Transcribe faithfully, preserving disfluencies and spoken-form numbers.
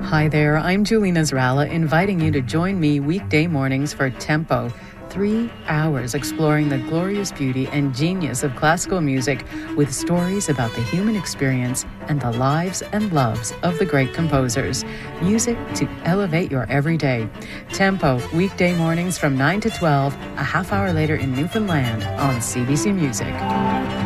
Hi there, I'm Julie Nasrallah, inviting you to join me weekday mornings for Tempo. Three hours exploring the glorious beauty and genius of classical music with stories about the human experience and the lives and loves of the great composers. Music to elevate your everyday. Tempo, weekday mornings from nine to twelve, a half hour later in Newfoundland on C B C Music.